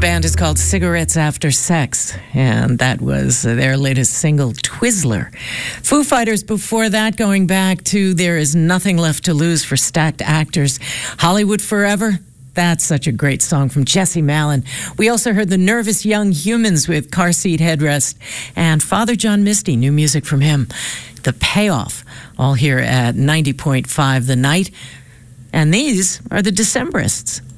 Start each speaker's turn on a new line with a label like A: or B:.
A: band is called Cigarettes After Sex, and that was their latest single, Twizzler. Foo Fighters before that, going back to There Is Nothing Left to Lose for Stacked Actors. Hollywood Forever, that's such a great song from Jesse Malin. We also heard the Nervous Young Humans with Car Seat Headrest, and Father John Misty, new music from him. The Payoff, all here at 90.5 The Night. And these are the Decemberists.